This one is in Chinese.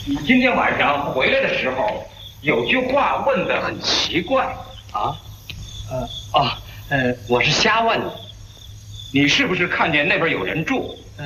你今天晚上回来的时候，有句话问得很奇怪啊。 我是瞎问的。 你是不是看见那边有人住？